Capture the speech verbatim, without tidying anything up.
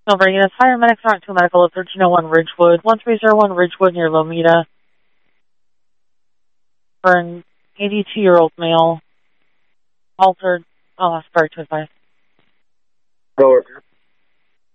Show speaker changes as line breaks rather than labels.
Over units, fire medics aren't to medical at thirteen oh one Ridgewood, one three zero one Ridgewood near Lomita. For an eighty-two-year-old male, altered, oh, sorry to advise.
Over.